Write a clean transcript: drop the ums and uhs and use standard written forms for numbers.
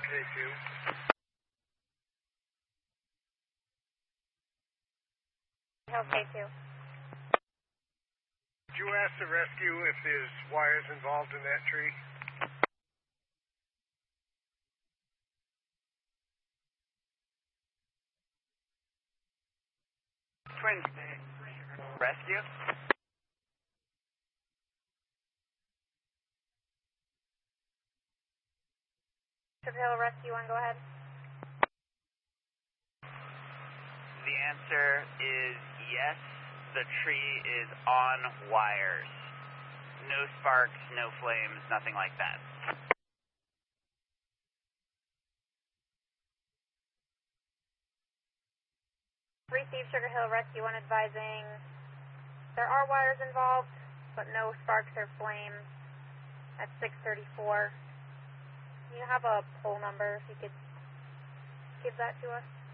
K2. Hill K2. Did you ask the rescue if there's wires involved in that tree? Twins. Rescue? Hill Rescue 1, go ahead. The answer is yes. The tree is on wires. No sparks, no flames, nothing like that. Receive Sugar Hill Rescue 1 advising there are wires involved, but no sparks or flames at 634. You have a pole number if you could give that to us.